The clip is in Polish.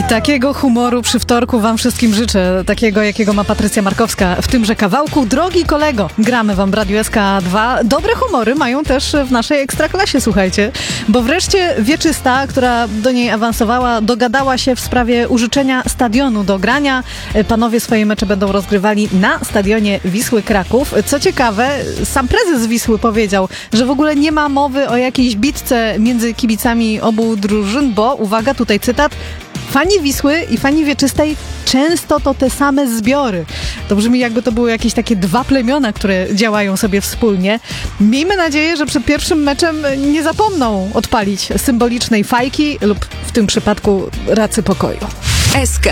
I takiego humoru przy wtorku wam wszystkim życzę. Takiego, jakiego ma Patrycja Markowska w tymże kawałku. Drogi kolego, gramy wam w Radiu SK2. Dobre humory mają też w naszej Ekstraklasie, słuchajcie. Bo wreszcie Wieczysta, która do niej awansowała, dogadała się w sprawie użyczenia stadionu do grania. Panowie swoje mecze będą rozgrywali na stadionie Wisły Kraków. Co ciekawe, sam prezes Wisły powiedział, że w ogóle nie ma mowy o jakiejś bitce między kibicami obu drużyn, bo, uwaga, tutaj cytat, fani Wisły i fani Wieczystej często to te same zbiory. To brzmi, jakby to były jakieś takie dwa plemiona, które działają sobie wspólnie. Miejmy nadzieję, że przed pierwszym meczem nie zapomną odpalić symbolicznej fajki lub w tym przypadku racy pokoju. SK.